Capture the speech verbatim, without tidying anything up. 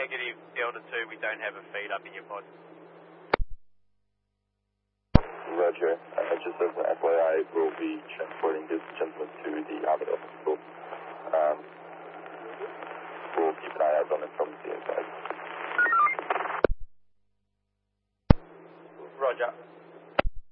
Negative, Delta two, we don't have a feed up in your pod. Roger. Uh, just as an F Y I, we'll be transporting this gentleman to the Albert Hospital. Um, we'll keep an eye out on him from the inside. Roger.